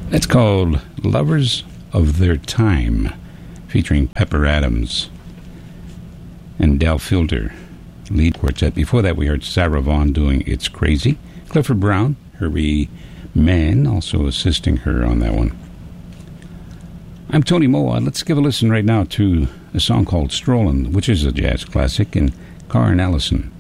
It's called Lovers of Their Time, featuring Pepper Adams and Del Fielder, lead quartet. Before that, we heard Sarah Vaughan doing It's Crazy. Clifford Brown, Herbie Mann, also assisting her on that one. I'm Tony Moa. Let's give a listen right now to a song called Strollin', which is a jazz classic, and Karen Allison.